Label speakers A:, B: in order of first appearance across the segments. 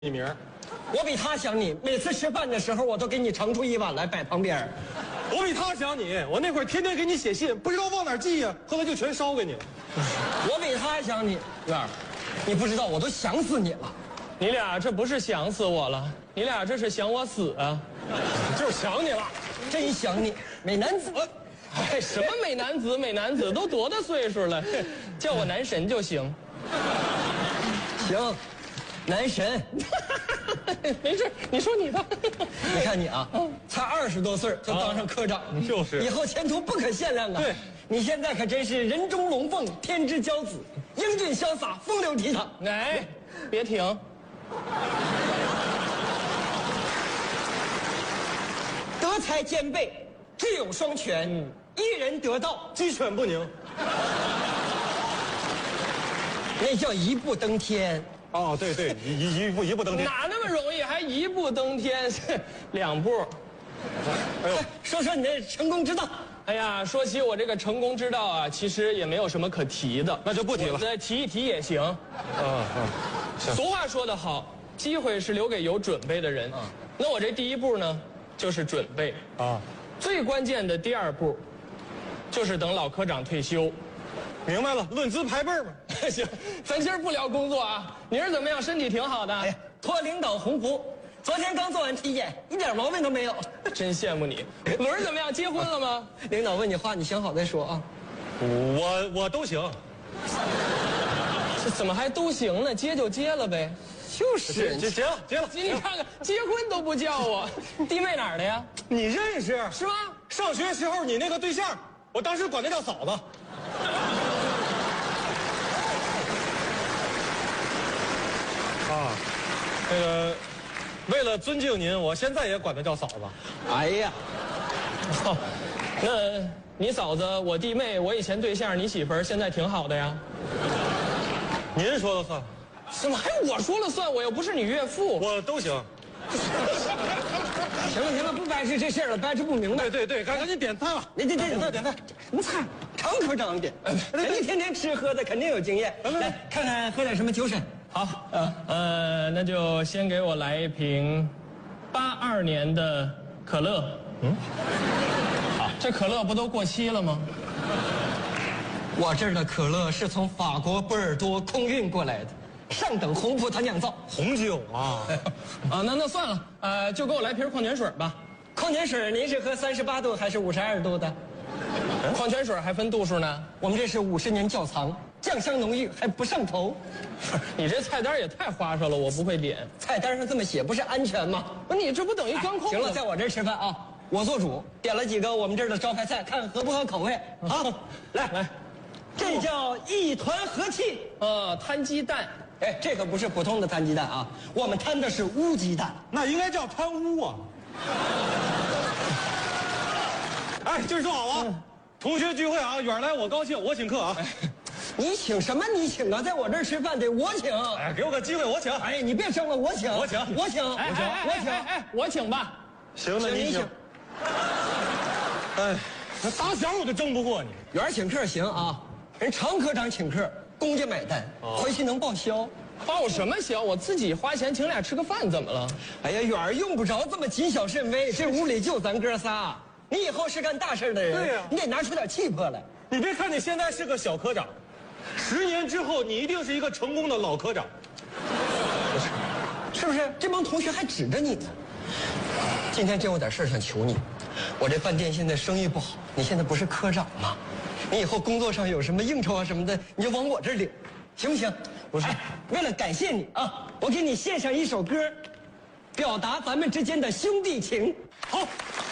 A: 你名儿，
B: 我比他想你，每次吃饭的时候我都给你盛出一碗来摆旁边。
A: 我比他想你，我那会儿天天给你写信，不知道往哪儿寄呀，后来就全烧给你了。
B: 我比他还想你，月儿，你不知道我都想死你了。
C: 你俩这不是想死我了，你俩这是想我死啊！
A: 就是想你了，
B: 真想你，美男子。
C: 哎，什么美男子，美男子都多大岁数了，叫我男神就行。
B: 行，男神。
C: 没事，你说你的。
B: 你看你啊，才20多岁就当上科长，
A: 就是
B: 以后前途不可限量啊。
A: 对，
B: 你现在可真是人中龙凤，天之骄子，英俊潇洒，风流倜傥。
C: 哎，别停。
B: 德才兼备，智勇双全，一人得道，
A: 鸡犬不宁。
B: 那叫一步登天。
A: 哦，对对，一步登天。
C: 哪那么容易，还一步登天？2步。
A: 哎呦，
B: 说说你的成功之道。
C: 哎呀，说起我这个成功之道啊，其实也没有什么可提的，
A: 那就不提了。
C: 我再提一提也行。
A: 行。
C: 俗话说得好，机会是留给有准备的人。那我这第一步呢，就是准备
A: 啊。
C: 最关键的第2步，就是等老科长退休。
A: 明白了，论资排辈嘛。
C: 行，咱今儿不聊工作啊。你是怎么样？身体挺好的。
B: 哎呀，托领导鸿福，昨天刚做完体检，一点毛病都没有。
C: 真羡慕你。轮儿怎么样？结婚了吗？
B: 领导问你话，你想好再说啊。
A: 我都行。
C: 这怎么还都行呢？接就接了呗。
B: 就是
A: 结了。
C: 你看看，结婚都不叫我，弟妹哪儿的呀？
A: 你认识
C: 是吗？
A: 上学时候你那个对象，我当时管她叫嫂子。啊，那个，为了尊敬您，我现在也管她叫嫂子。
B: 哎呀，
C: 哦，那你嫂子、我弟妹、我以前对象、你媳妇儿，现在挺好的呀？
A: 您说了算。
C: 怎么还我说了算？我又不是你岳父。
A: 我都行。
B: 行了，不掰扯这事儿了，掰扯不明白。
A: 对，赶紧点菜吧。
B: 你点菜，什么菜？常科长点，人家天天吃喝的，肯定有经验。来看看喝点什么酒审。
C: 好，那就先给我来一瓶82年的可乐。好，这可乐不都过期了吗？
B: 我这儿的可乐是从法国波尔多空运过来的，上等红葡萄酿造。
A: 红酒啊。
C: 那算了，就给我来瓶矿泉水吧。
B: 矿泉水您是喝38度还是52度的？
C: 矿泉水还分度数呢？
B: 我们这是50年窖藏，酱香浓郁还不上头。
C: 你这菜单也太花哨了，我不会点。
B: 菜单上这么写不是安全吗？
C: 不，你这不等于钻空子？
B: 行了，在我这儿吃饭啊，我做主，点了几个我们这儿的招牌菜，看合不合口味。好，来，这叫一团和气。
C: 摊鸡蛋。
B: 哎，这可不是普通的摊鸡蛋啊，我们摊的是乌鸡蛋。
A: 那应该叫贪污啊。哎，今儿说好啊，同学聚会啊，远来我高兴，我请客啊。
B: 你请什么？你请啊，在我这儿吃饭得我请。
A: 哎，给我个机会，我请。
B: 哎，你别生了，我请。
A: 我请。
C: 我请吧。
A: 行，那你请。哎，那打小我就争不过你。
B: 远儿请客行啊，人常科长请客，公家买单，回去能报销。
C: 报什么销？我自己花钱请俩吃个饭，怎么了？
B: 哎呀，远儿用不着这么谨小慎微，这屋里就咱哥仨。你以后是干大事的人，
A: 对呀，
B: 你得拿出点气魄来。
A: 你别看你现在是个小科长，10年之后你一定是一个成功的老科长，
B: 是不是？这帮同学还指着你呢。今天真有点事想求你，我这饭店现在生意不好，你现在不是科长吗？你以后工作上有什么应酬啊什么的，你就往我这儿领，行不行？
A: 不是，
B: 为了感谢你啊，我给你献上一首歌，表达咱们之间的兄弟情。
A: 好。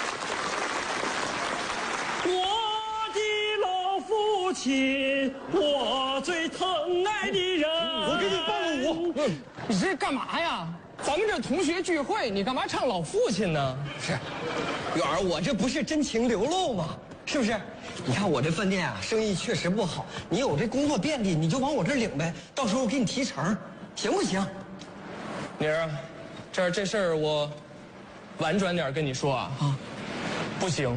B: 我的老父亲，我最疼爱的人。
A: 我给你伴个舞。
C: 你这干嘛呀？咱们这同学聚会，你干嘛唱老父亲呢？
B: 是，远儿，我这不是真情流露吗？是不是？你看我这饭店啊，生意确实不好，你有这工作便利，你就往我这儿领呗，到时候我给你提成，行不行？
C: 妮儿，这事儿我婉转点跟你说啊，不行。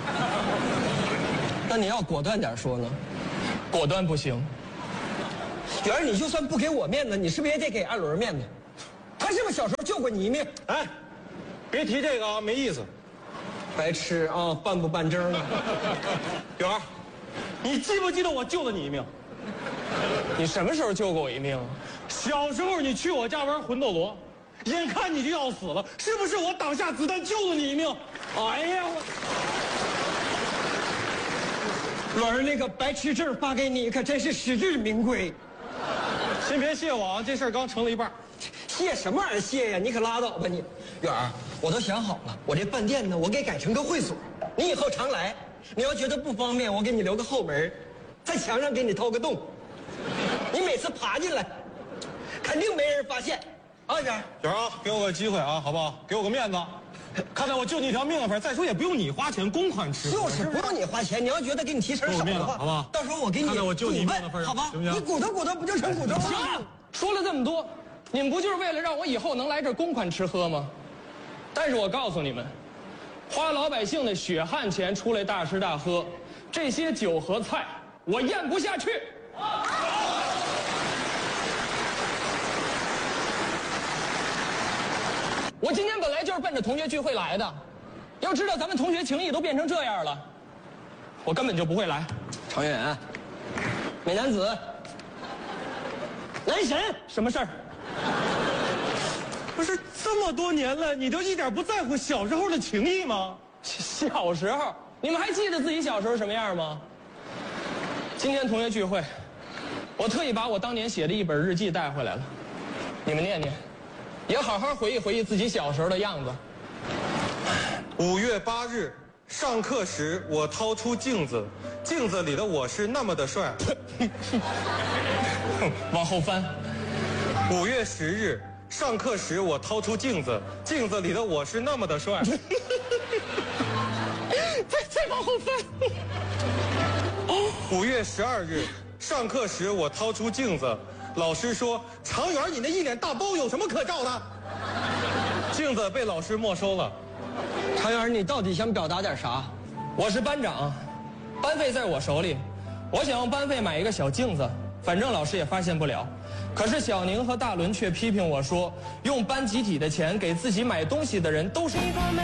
B: 那你要果断点说呢？
C: 果断不行。
B: 远儿，你就算不给我面子，你是不是也得给艾伦面子？他是是不是小时候救过你一命？
A: 哎，别提这个啊，没意思。
B: 白痴啊，办不办证呢？
A: 远儿，你记不记得我救了你一命？
C: 你什么时候救过我一命？
A: 小时候你去我家玩魂斗罗，眼看你就要死了，是不是我挡下子弹救了你一命？哎呀，
B: 轮儿那个白痴证发给你，可真是实至名归。
A: 先别谢我啊，这事儿刚成了一半。
B: 谢什么玩意儿谢呀？你可拉倒吧你！远儿，我都想好了，我这饭店呢，我给改成个会所，你以后常来。你要觉得不方便，我给你留个后门，在墙上给你掏个洞，你每次爬进来，肯定没人发现。啊，远儿，
A: 远儿啊，给我个机会啊，好不好？给我个面子。看在我救你一条命的份，再说也不用你花钱，公款吃。
B: 就是不用你花钱，你要觉得给你提成少的话，
A: 好不好？
B: 到时候我给你
A: 看在我救你一命的份上，
B: 好吧？
A: 行不行？
B: 你骨头不就成骨头了？
C: 行了，说了这么多，你们不就是为了让我以后能来这儿公款吃喝吗？但是我告诉你们，花老百姓的血汗钱出来大吃大喝，这些酒和菜我咽不下去。我今天本来就是奔着同学聚会来的，要知道咱们同学情谊都变成这样了，我根本就不会来。
B: 常远，美男子，男神，
C: 什么事儿？
A: 不是这么多年了，你就一点不在乎小时候的情谊吗？
C: 小时候，你们还记得自己小时候什么样吗？今天同学聚会，我特意把我当年写的一本日记带回来了，你们念念，也好好回忆回忆自己小时候的样子。
A: 5月8日，上课时我掏出镜子，镜子里的我是那么的帅。
C: 往后翻。
A: 5月10日，上课时我掏出镜子，镜子里的我是那么的帅。
C: 再往后翻。
A: 5月12日，上课时我掏出镜子，老师说：“常远，你那一脸大包有什么可照的？”镜子被老师没收了。
B: 常远，你到底想表达点啥？
C: 我是班长，班费在我手里，我想用班费买一个小镜子，反正老师也发现不了。可是小宁和大伦却批评我说，用班集体的钱给自己买东西的人都是。